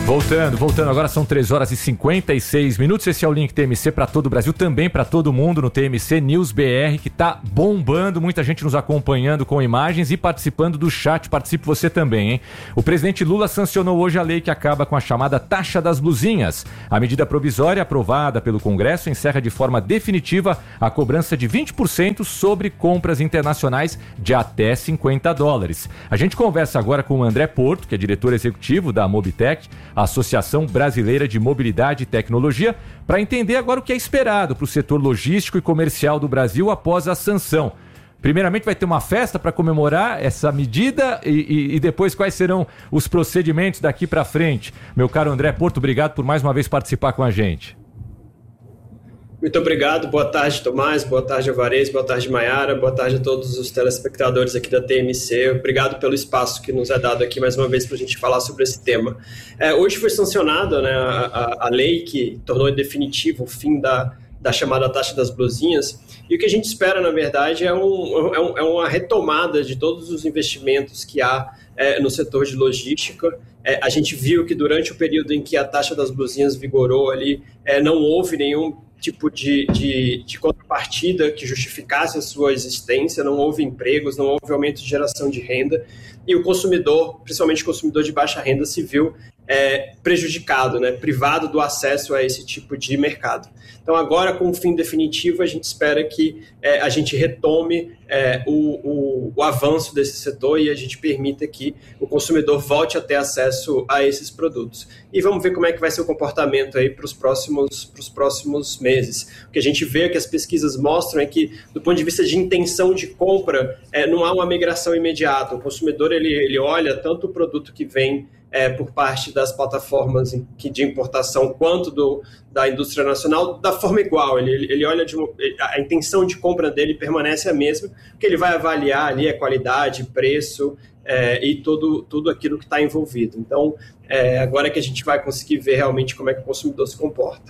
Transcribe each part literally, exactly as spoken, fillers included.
Voltando, voltando, agora são três horas e cinquenta e seis minutos, esse é o Link T M C para todo o Brasil, também para todo mundo no T M C News B R, que tá bombando, muita gente nos acompanhando com imagens e participando do chat, participe você também, hein? O presidente Lula sancionou hoje a lei que acaba com a chamada taxa das blusinhas. A medida provisória aprovada pelo Congresso encerra de forma definitiva a cobrança de vinte por cento sobre compras internacionais de até cinquenta dólares. A gente conversa agora com o André Porto, que é diretor executivo da Mobitech, a Associação Brasileira de Mobilidade e Tecnologia, para entender agora o que é esperado para o setor logístico e comercial do Brasil após a sanção. Primeiramente vai ter uma festa para comemorar essa medida e, e, e depois quais serão os procedimentos daqui para frente. Meu caro André Porto, obrigado por mais uma vez participar com a gente. Muito obrigado, boa tarde Tomás, boa tarde Alvarez, boa tarde Maiara, boa tarde a todos os telespectadores aqui da T M C, obrigado pelo espaço que nos é dado aqui mais uma vez para a gente falar sobre esse tema. É, hoje foi sancionada, né, a, a, a lei que tornou definitivo o fim da, da chamada taxa das blusinhas, e o que a gente espera na verdade é, um, é, um, é uma retomada de todos os investimentos que há é, no setor de logística. É, a gente viu que durante o período em que a taxa das blusinhas vigorou ali, é, não houve nenhum tipo de, de, de contrapartida que justificasse a sua existência, não houve empregos, não houve aumento de geração de renda, e o consumidor, principalmente o consumidor de baixa renda, se viu é, prejudicado, né, privado do acesso a esse tipo de mercado. Então agora, com o fim definitivo, a gente espera que é, a gente retome é, o, o, o avanço desse setor e a gente permita que o consumidor volte a ter acesso a esses produtos. E vamos ver como é que vai ser o comportamento aí para os próximos, para os próximos meses. O que a gente vê, que as pesquisas mostram, é que, do ponto de vista de intenção de compra, é, não há uma migração imediata. O consumidor ele, ele olha tanto o produto que vem É, por parte das plataformas de importação quanto do, da indústria nacional, da forma igual. Ele, ele olha, de uma, a intenção de compra dele permanece a mesma, porque ele vai avaliar ali a qualidade, preço é, e tudo, tudo aquilo que está envolvido. Então, é, agora que a gente vai conseguir ver realmente como é que o consumidor se comporta.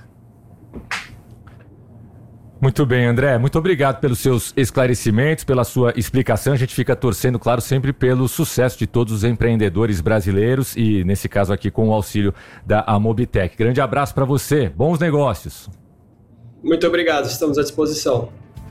Muito bem, André, muito obrigado pelos seus esclarecimentos, pela sua explicação. A gente fica torcendo, claro, sempre pelo sucesso de todos os empreendedores brasileiros e, nesse caso aqui, com o auxílio da Mobitech. Grande abraço para você, bons negócios. Muito obrigado, estamos à disposição.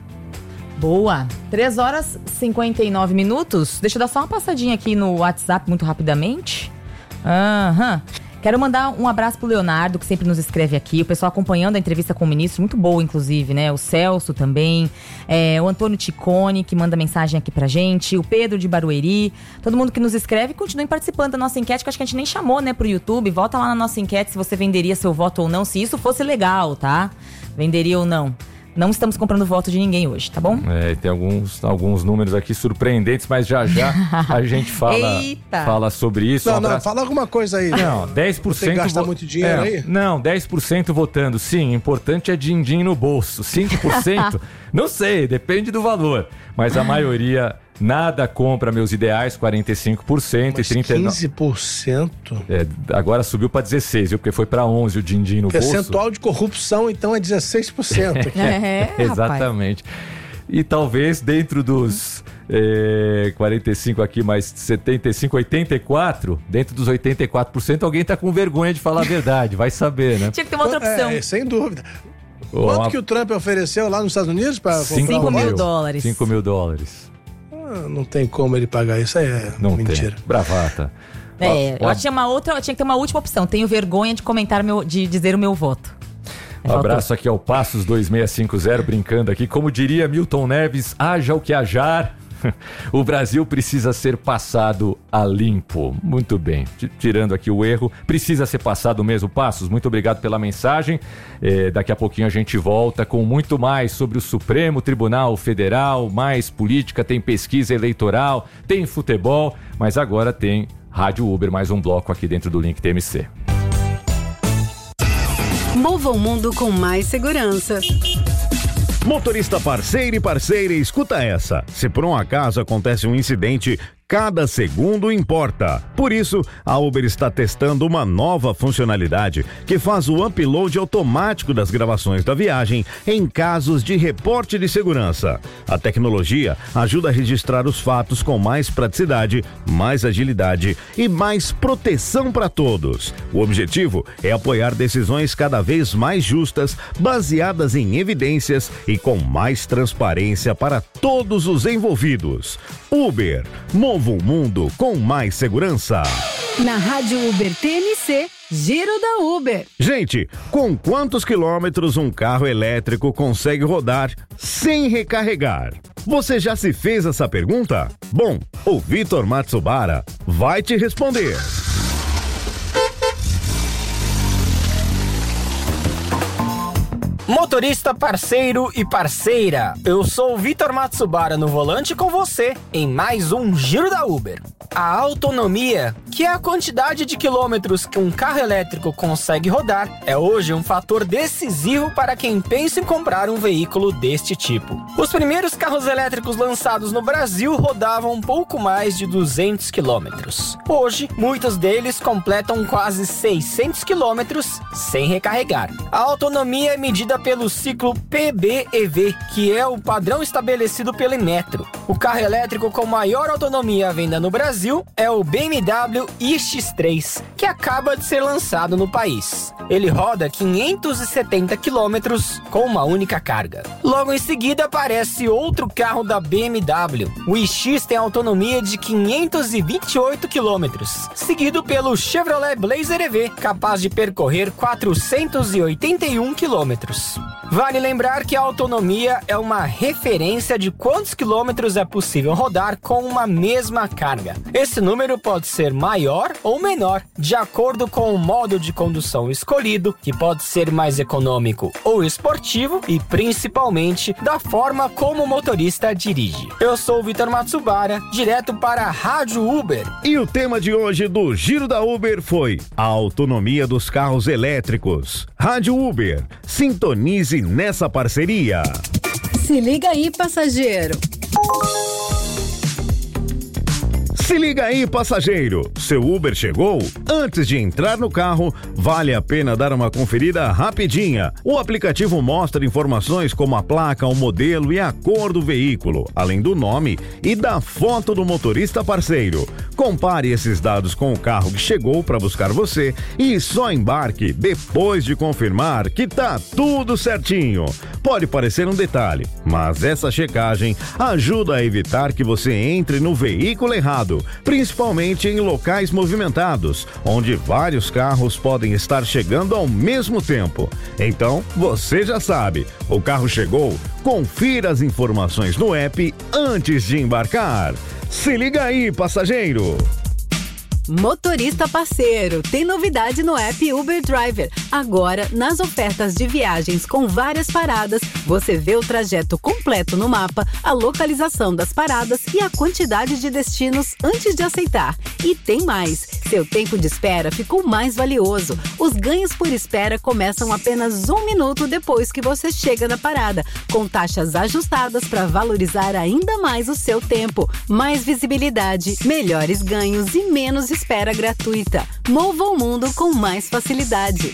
Boa, três horas e cinquenta e nove minutos. Deixa eu dar só uma passadinha aqui no WhatsApp muito rapidamente. Aham. Quero mandar um abraço pro Leonardo, que sempre nos escreve aqui. O pessoal acompanhando a entrevista com o ministro, muito boa, inclusive, né? O Celso também. É, o Antônio Ticone, que manda mensagem aqui pra gente. O Pedro de Barueri. Todo mundo que nos escreve, continuem participando da nossa enquete, que acho que a gente nem chamou, né, pro YouTube. Volta lá na nossa enquete se você venderia seu voto ou não, se isso fosse legal, tá? Venderia ou não. Não estamos comprando voto de ninguém hoje, tá bom? É, tem alguns, alguns números aqui surpreendentes, mas já já a gente fala, fala sobre isso. Não, um não, fala alguma coisa aí. Não, dez por cento... Você gasta vo... muito dinheiro é, aí? Não, dez por cento votando. Sim, importante é din-din no bolso. cinco por cento, não sei, depende do valor. Mas a maioria... Nada compra meus ideais, quarenta e cinco por cento. Mas e trinta e nove... quinze por cento? É, agora subiu para dezesseis, viu? Porque foi para onze o din-din no bolso. Percentual de corrupção, então, é dezesseis por cento. É, exatamente. E talvez dentro dos é, quarenta e cinco aqui, mais setenta e cinco, oitenta e quatro, dentro dos oitenta e quatro por cento alguém tá com vergonha de falar a verdade, vai saber, né? Tinha que ter uma outra opção. É, sem dúvida. Oh, Quanto uma... que o Trump ofereceu lá nos Estados Unidos para comprar cinco um mil dólares. cinco mil dólares. Ah, não tem como ele pagar isso, aí é não mentira. Tem. Bravata. É, ó, eu tinha uma outra, tinha que ter uma última opção. Tenho vergonha de comentar meu, de dizer o meu voto. Um abraço aqui ao Passos dois seis cinco zero, brincando aqui. Como diria Milton Neves, haja o que hajar. O Brasil precisa ser passado a limpo. Muito bem, tirando aqui o erro, precisa ser passado mesmo, Passos. Muito obrigado pela mensagem. É, daqui a pouquinho a gente volta com muito mais sobre o Supremo Tribunal Federal, mais política, tem pesquisa eleitoral, tem futebol, mas agora tem Rádio Uber, mais um bloco aqui dentro do Link T M C. Mova o mundo com mais segurança. Motorista parceiro e parceira, escuta essa. Se por um acaso acontece um incidente, cada segundo importa. Por isso, a Uber está testando uma nova funcionalidade que faz o upload automático das gravações da viagem em casos de reporte de segurança. A tecnologia ajuda a registrar os fatos com mais praticidade, mais agilidade e mais proteção para todos. O objetivo é apoiar decisões cada vez mais justas, baseadas em evidências e com mais transparência para todos os envolvidos. Uber, mova o mundo com mais segurança. Na Rádio Uber T N C, Giro da Uber. Gente, com quantos quilômetros um carro elétrico consegue rodar sem recarregar? Você já se fez essa pergunta? Bom, o Vitor Matsubara vai te responder. Motorista, parceiro e parceira, eu sou o Vitor Matsubara no volante com você em mais um Giro da Uber. A autonomia, que é a quantidade de quilômetros que um carro elétrico consegue rodar, é hoje um fator decisivo para quem pensa em comprar um veículo deste tipo. Os primeiros carros elétricos lançados no Brasil rodavam um pouco mais de duzentos quilômetros. Hoje, muitos deles completam quase seiscentos quilômetros sem recarregar. A autonomia é medida pelo ciclo P B E V, que é o padrão estabelecido pelo Inmetro. O carro elétrico com maior autonomia à venda no Brasil é o B M W iX três, que acaba de ser lançado no país. Ele roda quinhentos e setenta quilômetros com uma única carga. Logo em seguida aparece outro carro da B M W. O iX tem autonomia de quinhentos e vinte e oito quilômetros, seguido pelo Chevrolet Blazer E V, capaz de percorrer quatrocentos e oitenta e um quilômetros. Vale lembrar que a autonomia é uma referência de quantos quilômetros é possível rodar com uma mesma carga. Esse número pode ser maior ou menor, de acordo com o modo de condução escolhido, que pode ser mais econômico ou esportivo, e principalmente da forma como o motorista dirige. Eu sou o Vitor Matsubara, direto para a Rádio Uber. E o tema de hoje do Giro da Uber foi a autonomia dos carros elétricos. Rádio Uber, sintonize nessa parceria. Se liga aí, passageiro. Se liga aí, passageiro! Seu Uber chegou? Antes de entrar no carro, vale a pena dar uma conferida rapidinha. O aplicativo mostra informações como a placa, o modelo e a cor do veículo, além do nome e da foto do motorista parceiro. Compare esses dados com o carro que chegou para buscar você e só embarque depois de confirmar que tá tudo certinho. Pode parecer um detalhe, mas essa checagem ajuda a evitar que você entre no veículo errado, principalmente em locais movimentados, onde vários carros podem estar chegando ao mesmo tempo. Então, você já sabe, o carro chegou? Confira as informações no app antes de embarcar. Se liga aí, passageiro! Motorista parceiro, tem novidade no app Uber Driver. Agora, nas ofertas de viagens com várias paradas, você vê o trajeto completo no mapa, a localização das paradas e a quantidade de destinos antes de aceitar. E tem mais, seu tempo de espera ficou mais valioso. Os ganhos por espera começam apenas um minuto depois que você chega na parada, com taxas ajustadas para valorizar ainda mais o seu tempo. Mais visibilidade, melhores ganhos e menos espera gratuita. Mova o mundo com mais facilidade.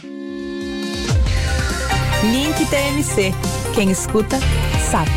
Link T M C. Quem escuta, sabe.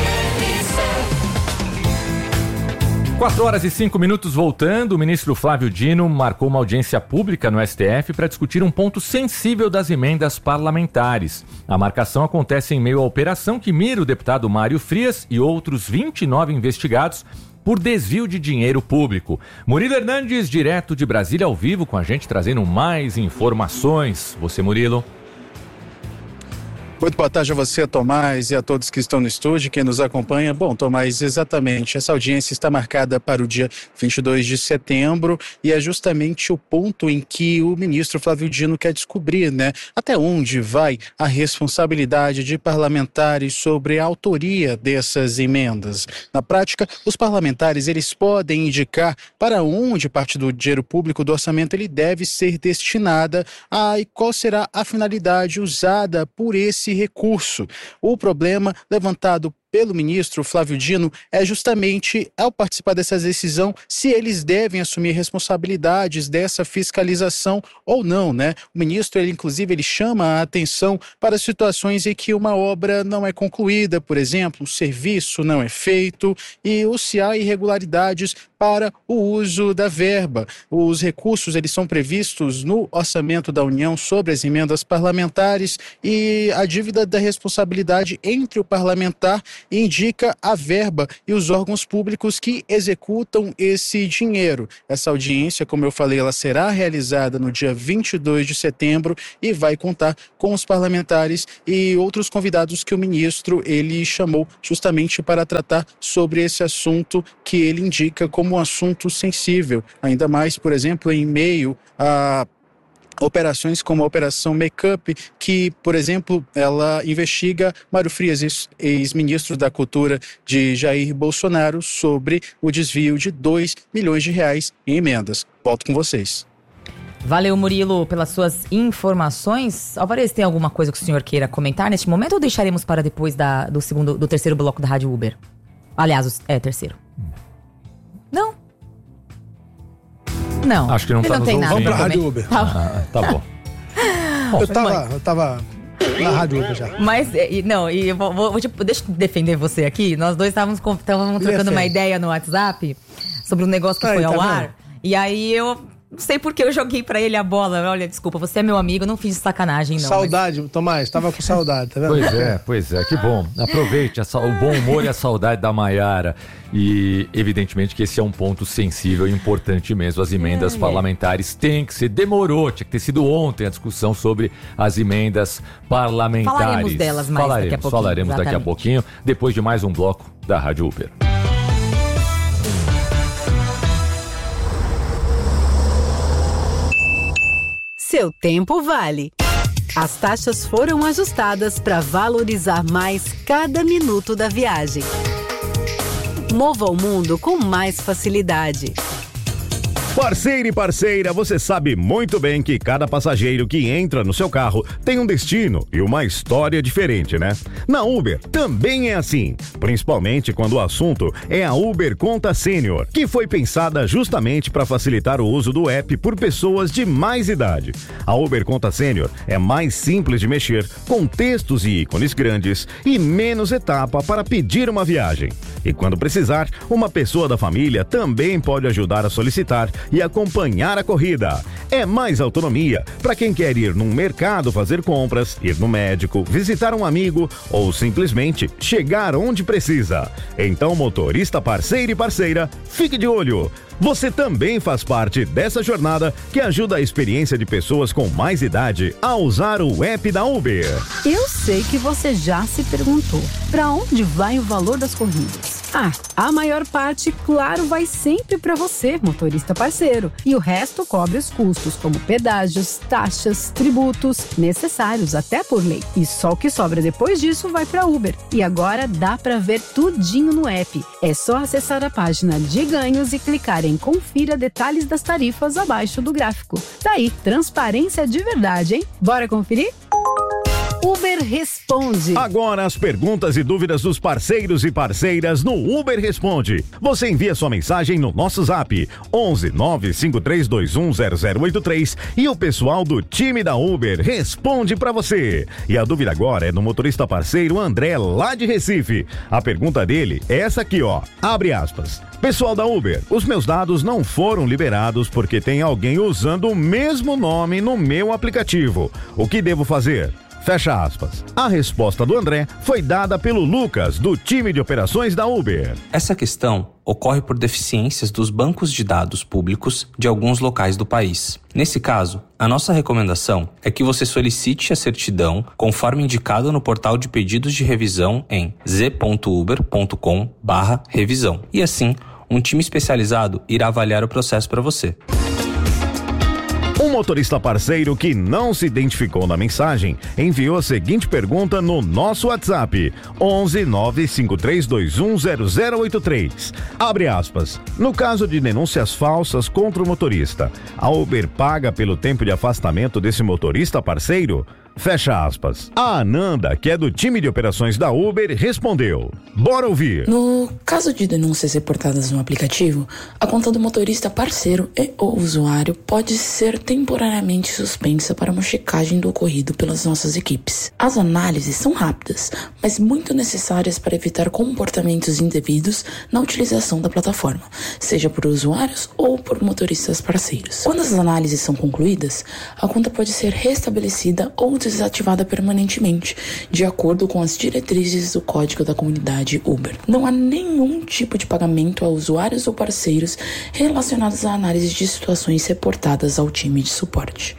quatro horas e cinco minutos voltando, o ministro Flávio Dino marcou uma audiência pública no S T F para discutir um ponto sensível das emendas parlamentares. A marcação acontece em meio à operação que mira o deputado Mário Frias e outros vinte e nove investigados por desvio de dinheiro público. Murilo Hernandes, direto de Brasília, ao vivo com a gente, trazendo mais informações. Você, Murilo. Muito boa tarde a você, Tomás, e a todos que estão no estúdio, quem nos acompanha. Bom, Tomás, exatamente, essa audiência está marcada para o dia vinte e dois de setembro e é justamente o ponto em que o ministro Flávio Dino quer descobrir, né, até onde vai a responsabilidade de parlamentares sobre a autoria dessas emendas. Na prática, os parlamentares, eles podem indicar para onde parte do dinheiro público do orçamento ele deve ser destinada a, e qual será a finalidade usada por esse recurso. O problema levantado pelo ministro Flávio Dino é justamente, ao participar dessa decisão, se eles devem assumir responsabilidades dessa fiscalização ou não, né? O ministro, ele, inclusive, ele chama a atenção para situações em que uma obra não é concluída, por exemplo, o serviço não é feito e ou se há irregularidades para o uso da verba. Os recursos, eles são previstos no orçamento da União sobre as emendas parlamentares e a dívida da responsabilidade entre o parlamentar indica a verba e os órgãos públicos que executam esse dinheiro. Essa audiência, como eu falei, ela será realizada no dia vinte e dois de setembro e vai contar com os parlamentares e outros convidados que o ministro ele chamou justamente para tratar sobre esse assunto que ele indica como um assunto sensível, ainda mais, por exemplo, em meio a operações como a Operação Make-up, que, por exemplo, ela investiga Mário Frias, ex-ministro da Cultura de Jair Bolsonaro, sobre o desvio de dois milhões de reais em emendas. Volto com vocês. Valeu, Murilo, pelas suas informações. Alvarez, tem alguma coisa que o senhor queira comentar neste momento ou deixaremos para depois da, do, segundo, do terceiro bloco da Rádio Uber? Aliás, é terceiro. Não? Não. Acho que não tá nos ouvindo. Vamos pra Rádio Uber. Tá, ah, tá bom. bom eu, tava, eu tava na Rádio Uber já. Mas, e, não, e eu vou, vou, tipo, deixa eu defender você aqui. Nós dois estávamos trocando Defende. uma ideia no WhatsApp sobre um negócio que Aí, foi ao tá ar. Vendo? E aí eu... Não sei porque eu joguei pra ele a bola. Olha, desculpa, você é meu amigo, não fiz sacanagem, não. Saudade, mas... Tomás, tava com saudade, tá vendo? Pois é, pois é, que bom. Aproveite a, o bom humor e a saudade da Maiara. E, evidentemente, que esse é um ponto sensível e importante mesmo. As emendas é, parlamentares é. têm que ser... Demorou, tinha que ter sido ontem a discussão sobre as emendas parlamentares. Falaremos delas mais falaremos, daqui a pouquinho. Falaremos exatamente. daqui a pouquinho, depois de mais um bloco da Rádio Uber. Seu tempo vale. As taxas foram ajustadas para valorizar mais cada minuto da viagem. Mova o mundo com mais facilidade. Parceiro e parceira, você sabe muito bem que cada passageiro que entra no seu carro tem um destino e uma história diferente, né? Na Uber também é assim, principalmente quando o assunto é a Uber Conta Sênior, que foi pensada justamente para facilitar o uso do app por pessoas de mais idade. A Uber Conta Sênior é mais simples de mexer, com textos e ícones grandes e menos etapa para pedir uma viagem. E quando precisar, uma pessoa da família também pode ajudar a solicitar e acompanhar a corrida. É mais autonomia para quem quer ir num mercado fazer compras, ir no médico, visitar um amigo ou simplesmente chegar onde precisa. Então, motorista parceiro e parceira, fique de olho. Você também faz parte dessa jornada que ajuda a experiência de pessoas com mais idade a usar o app da Uber. Eu sei que você já se perguntou, para onde vai o valor das corridas? Ah, a maior parte, claro, vai sempre para você, motorista parceiro. E o resto cobre os custos, como pedágios, taxas, tributos, necessários até por lei. E só o que sobra depois disso vai para Uber. E agora dá para ver tudinho no app. É só acessar a página de ganhos e clicar em confira detalhes das tarifas abaixo do gráfico. Daí, transparência de verdade, hein? Bora conferir? Uber Responde. Agora as perguntas e dúvidas dos parceiros e parceiras no Uber Responde. Você envia sua mensagem no nosso zap onze nove cinco três dois um zero zero oito três e o pessoal do time da Uber responde pra você. E a dúvida agora é do motorista parceiro André, lá de Recife. A pergunta dele é essa aqui, ó. Abre aspas. Pessoal da Uber, os meus dados não foram liberados porque tem alguém usando o mesmo nome no meu aplicativo. O que devo fazer? Fecha aspas. A resposta do André foi dada pelo Lucas, do time de operações da Uber. Essa questão ocorre por deficiências dos bancos de dados públicos de alguns locais do país. Nesse caso, a nossa recomendação é que você solicite a certidão conforme indicado no portal de pedidos de revisão em z ponto uber ponto com barra revisão. E assim, um time especializado irá avaliar o processo para você. Um motorista parceiro que não se identificou na mensagem enviou a seguinte pergunta no nosso WhatsApp: onze nove cinco três dois um zero zero oito três. Abre aspas. No caso de denúncias falsas contra o motorista, a Uber paga pelo tempo de afastamento desse motorista parceiro? Fecha aspas. A Ananda, que é do time de operações da Uber, respondeu. Bora ouvir. No caso de denúncias reportadas no aplicativo, a conta do motorista parceiro e ou usuário pode ser temporariamente suspensa para uma checagem do ocorrido pelas nossas equipes. As análises são rápidas, mas muito necessárias para evitar comportamentos indevidos na utilização da plataforma, seja por usuários ou por motoristas parceiros. Quando as análises são concluídas, a conta pode ser restabelecida ou desativada permanentemente, de acordo com as diretrizes do código da comunidade Uber. Não há nenhum tipo de pagamento a usuários ou parceiros relacionados à análise de situações reportadas ao time de suporte.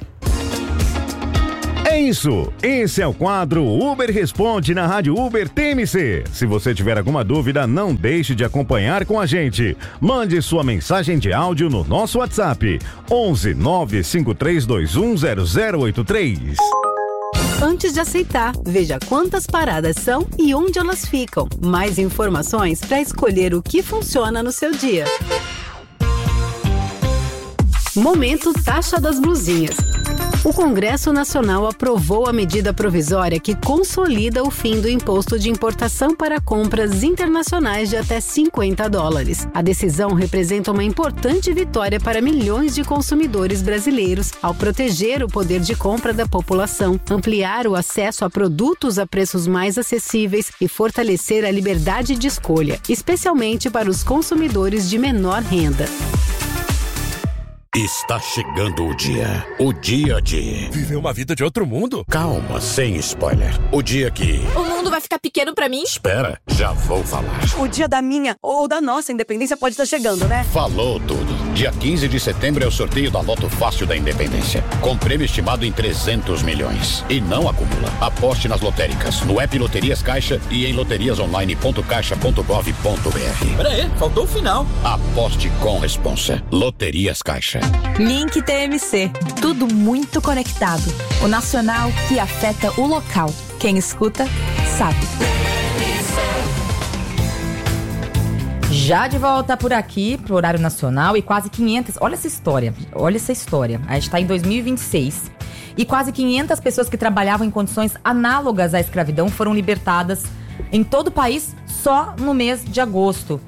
É isso, esse é o quadro Uber Responde na Rádio Uber T M C. Se você tiver alguma dúvida, não deixe de acompanhar com a gente. Mande sua mensagem de áudio no nosso WhatsApp, onze nove cinco três dois um zero zero oito três. Antes de aceitar, veja quantas paradas são e onde elas ficam. Mais informações para escolher o que funciona no seu dia. Momento Taxa das Blusinhas. O Congresso Nacional aprovou a medida provisória que consolida o fim do imposto de importação para compras internacionais de até cinquenta dólares. A decisão representa uma importante vitória para milhões de consumidores brasileiros ao proteger o poder de compra da população, ampliar o acesso a produtos a preços mais acessíveis e fortalecer a liberdade de escolha, especialmente para os consumidores de menor renda. Está chegando o dia. O dia de... Viver uma vida de outro mundo? Calma, sem spoiler. O dia que... O mundo vai ficar pequeno pra mim? Espera, já vou falar. O dia da minha ou da nossa independência pode estar chegando, né? Falou tudo. Dia quinze de setembro é o sorteio da Loto Fácil da Independência. Com prêmio estimado em trezentos milhões. E não acumula. Aposte nas lotéricas, no app Loterias Caixa e em loterias online ponto caixa ponto gov ponto br. Pera aí, faltou o final. Aposte com responsa. Loterias Caixa. Link T M C. Tudo muito conectado. O nacional que afeta o local. Quem escuta, sabe. Já de volta por aqui, pro horário nacional, e quase quinhentas... Olha essa história, olha essa história. A gente tá em dois mil e vinte e seis. E quase quinhentas pessoas que trabalhavam em condições análogas à escravidão foram libertadas em todo o país só no mês de agosto.